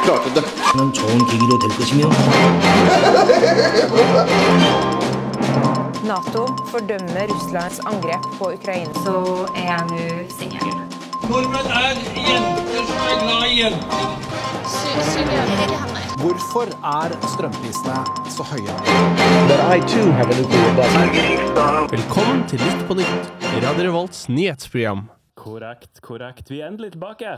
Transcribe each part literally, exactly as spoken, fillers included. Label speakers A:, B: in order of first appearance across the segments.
A: klarte det.
B: 는 좋은 계기로 될 것이며
C: NATO fordømmer Russlands angrep på Ukraina.
D: Så er jeg nå singel.
E: Nordmenn er jenter som er glad i jenter.
F: Hvorfor er strømprisene så høye?
A: But I too have a nuclear button.
G: Velkommen til Nytt på Nytt, Radio Revolts nyhetsprogram.
H: Korrekt, korrekt. Vi er endelig tilbake.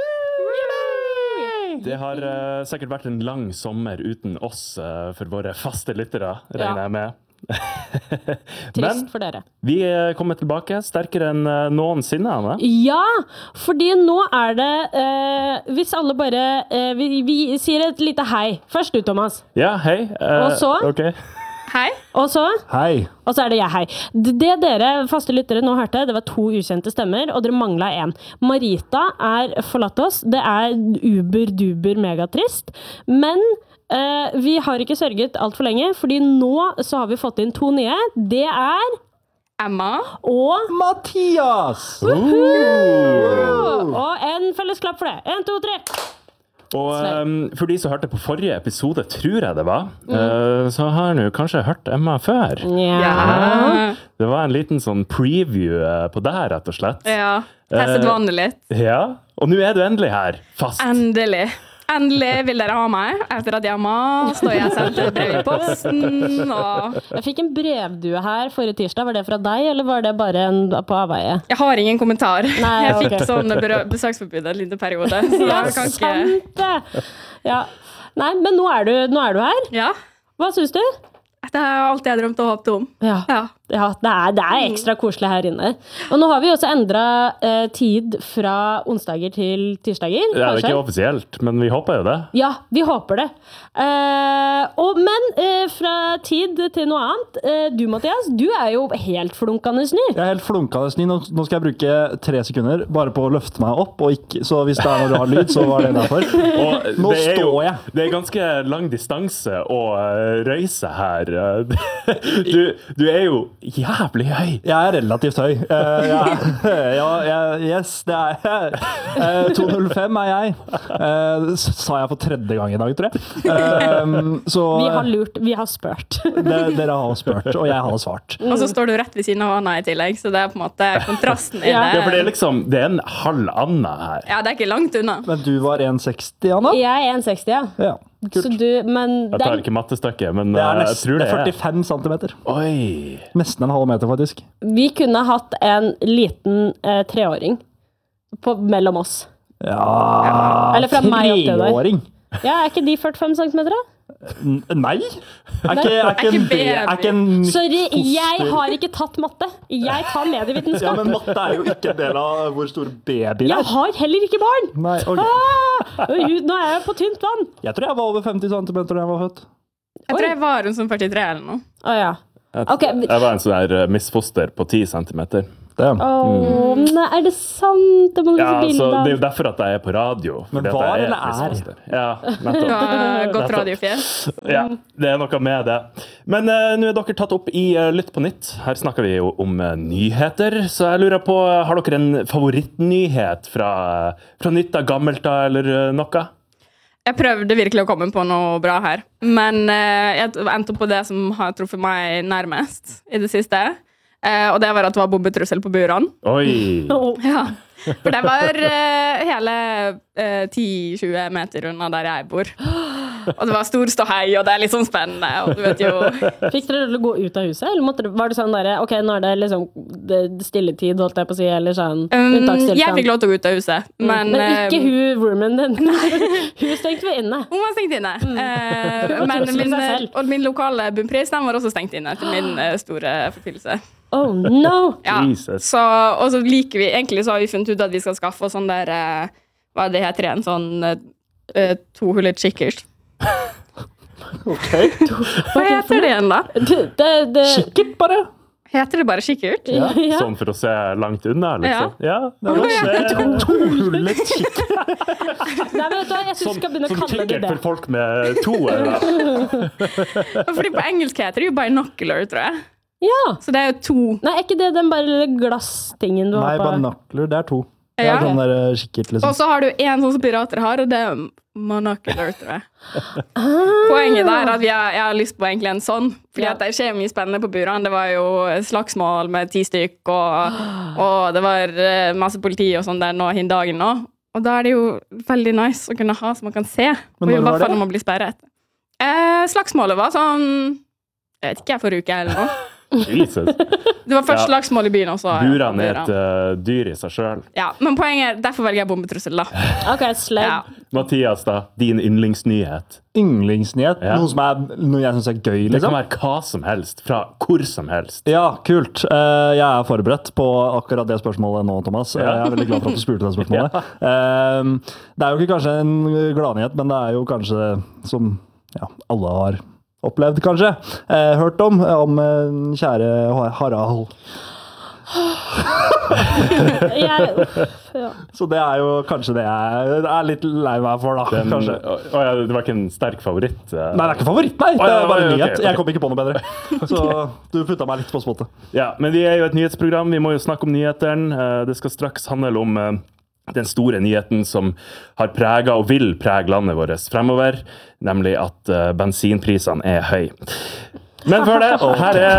H: Det har uh, sikkert vært en lang sommer uten oss uh, for våre faste lyttere, regner jeg med.
I: Trist for dere.
H: Vi er kommet tilbake sterkere enn uh, noensinne, Anne.
I: Ja, fordi nå er det uh, hvis alle bare uh, vi, vi sier et lite hei. Først du, Thomas.
H: Ja, hei. Uh,
I: Og så?
H: Ok.
I: Hei. Og så?
F: Hei.
I: Og så er det jeg hei. Det dere faste lyttere nå hørte, det var to ukjente stemmer, og dere manglet en. Marita er forlatt oss. Det er uber-duber megatrist. Men uh, vi har ikke sørget alt for lenge, fordi nå så har vi fått inn to nye. Det er Emma og
F: Mathias!
I: Uh! Og en felles klapp for det. En, to, tre.
H: Og um, for de som hørte på forrige episode, tror jeg det var, mm. uh, så har du kanskje hørt Emma før.
I: Ja.
H: Uh, det var en liten sånn preview uh, på det her, rett og slett.
J: Ja, testet vannet litt.
H: Uh, ja, og nå er du endelig her, fast.
J: Endelig. Endelig vil dere ha meg. Etter at jeg har mast, og jeg sendte brev i posten, og...
I: Jeg fikk en brevdue her forrige tirsdag. Var det fra deg, eller var det bare en på avveie?
J: Jeg har ingen kommentar.
I: Nei,
J: jeg
I: okay.
J: fikk sånn besøksforbud en liten periode, så
I: ja,
J: jeg kan
I: sant
J: ikke...
I: det! Ja. Nei, men nå er, du, nå er du her.
J: Ja.
I: Hva synes du?
J: Det er alt jeg drømte å håpe om.
I: Ja,
J: ja.
I: ja det, er, det er ekstra koselig her inne. Og nå har vi også endret eh, tid fra onsdager til tirsdager.
H: Det er jo ikke offisielt, men vi håper jo det.
I: Ja, vi håper det. Eh, og, men eh, fra tid til noe annet. Eh, du, Mathias, du er jo helt flunkende ny.
F: Jeg er helt flunkende ny. Nå, nå skal jeg bruke tre sekunder bare på å løfte meg opp, og ikke, så hvis det er når du har lyd, så var det derfor.
H: Og
F: nå
H: det
F: står
H: jo,
F: jeg.
H: Det er ganske lang distanse å uh, røyse her. Du, du er jo jævlig høy.
F: Jeg er relativt høy. Uh, ja, ja, ja, yes, det er jeg. Uh, to null fem er jeg. Uh, sa jeg for tredje gang i dag, tror jeg. Uh, så,
I: vi har lurt, vi har spurt.
F: det, dere har spurt, og jeg har svart.
J: Mm. Og så står du rett ved siden av Anna i tillegg, så det er på en måte kontrasten i
I: ja.
J: det.
H: Ja, for det er liksom, det er en halv Anna her.
J: Ja, det er ikke langt unna.
F: Men du var en seksti, Anna?
I: Jeg er en seksti, ja.
F: Ja. Kult.
I: Så du, men
H: jeg tar ikke mattestykket, men
F: det er
H: nesten,
F: jeg tror det er førtifem centimeter.
H: Oi.
F: Nesten en halv meter, faktisk.
I: Vi kunne hatt en liten eh, treåring på, mellom oss.
F: Ja,
I: eller fra meg opp til deg.
F: Treåring.
I: Ja, er ikke de førtifem centimeter da?
F: Nei. Er ikke, er ikke en baby. Er ikke en
I: Sorry, jeg har ikke tatt matte. Jeg tar medievitenskap.
F: Ja, men matte er jo ikke en del av hvor stor baby er.
I: Jeg har heller ikke barn.
F: Nei, ok.
I: Ah, nå er jeg på tynt vann.
F: Jeg tror jeg var over femti centimeter da jeg var født.
J: Jeg tror jeg var en sånn førtitre eller noe.
I: Å ja.
H: Jeg,
I: okay.
H: jeg var en sånn der misfoster på ti centimeter.
I: Åh, oh, mm. nei, er det sant? Det,
H: ja, altså, det er jo derfor at jeg er på radio.
F: Men var eller er?
H: Ja, nettopp.
J: Du har gått radiofjes.
H: Ja, det er noe med det. Men uh, nå er dere tatt opp i uh, Lytt på nytt. Her snakker vi jo om uh, nyheter, så jeg lurer på, har dere en favorittnyhet fra, fra nytt av gammelt da, eller uh, noe?
J: Jeg prøvde virkelig å komme på noe bra her, men uh, jeg endte opp på det som har truffet meg nærmest i det siste. Uh, og det var at det var bombetrussel på Buran.
H: Oi!
J: Ja, for det var uh, hele uh, ti til tjue meter unna der jeg bor. Og det var stor ståhei, og det er litt sånn spennende, og du vet jo...
I: Fikk dere til å gå ut av huset, eller måtte det, var det sånn der, ok, nå er det liksom det stilletid, holdt jeg på å si, eller sånn
J: unntakstilstand? Um, jeg fikk lov til å gå ut av huset, men...
I: Men ikke hun, roomien din. Hun stengte vi inne.
J: Hun var stengt inne. Mm. Uh, men min, og min lokale bunnpris, den var også stengt inne, til min uh, store forfyllelse.
I: Oh no!
J: Ja, så, og så liker vi, egentlig så har vi funnet ut at vi skal skaffe oss sånn der, uh, hva det heter igjen, sånn uh, tohullet kikkert.
F: Ok.
J: Hva heter det igjen da?
I: Det, det, det...
F: Kikkert bare?
J: Heter det bare kikkert?
H: Ja, ja. Sånn for å se langt unna, liksom. Ja, ja det var
F: det. Tohullet kikkert.
I: Nei, men vet du hva, jeg synes vi skal begynne å kalle det det.
H: For folk med to, eller?
J: Fordi på engelsk heter det jo binocular, tror jeg.
I: Ja.
J: Så det er jo to.
I: Nei, er ikke det den bare glasstingen du
F: Nei,
I: har på?
F: Nei, binokler, det er to. Ja,
J: Ja.
F: sånn der eh, kikkert,
J: Og
F: liksom.
J: så har du en sånn som pirater har, og det er monocular, tror jeg. Poenget der er at jeg, jeg har lyst på egentlig en sånn, fordi
I: Ja.
J: at det skjer mye spennende på burene. Det var jo slagsmål med ti stykk, og, og det var eh, masse politi og sånn der nå hin dagen nå. Og da er det jo veldig nice å kunne ha så man kan se. Og
F: når
J: i
F: var
J: hvert fall
F: det?
J: når man blir sperret. Eh, slagsmålet var sånn, jeg vet ikke, forrige uke eller noe.
H: Jesus.
J: Det var først
H: Ja.
J: slagsmål i byen også.
H: Burene er et uh, dyr i seg selv.
J: Ja, men poenget er, derfor velger jeg bombetrussel da.
I: Ok, slay.
J: Ja.
H: Mathias, da, din yndlingsnyhet.
F: Yndlingsnyhet.
H: Ja.
F: Noe som er, noe jeg synes er gøy,
H: Det kan
F: liksom.
H: være hva som helst, fra hvor som helst.
F: Ja, kult. Eh, jeg er forberedt på akkurat det spørsmålet nå, Thomas. Eh,
H: Ja.
F: Jeg er veldig glad for at du spurte det spørsmålet. Eh, det er jo ikke kanskje en gladnyhet, men det er jo kanskje som ja, alle har opplevd, kanskje. Eh, hørt om, om eh, kjære Ha- Harald.
I: Jeg, ja.
F: Så det er jo kanskje det jeg er litt lei meg for, da.
H: Den,
F: kanskje.
H: å, å, ja, det var ikke en sterk favoritt? eh.
F: Nei, det er ikke favoritt, nei. Det
H: Å, ja,
F: er bare
H: ok,
F: en nyhet.
H: ok.
F: Jeg kom ikke på noe bedre. Så du putta meg litt på spottet.
H: Ja, men vi er jo et nyhetsprogram. Vi må jo snakke om nyhetene. Eh, Det skal straks handle om eh, den store nyheten som har preget og vil prege landet vårt fremover, nemlig at eh, bensinprisene er høy. Men før det, her er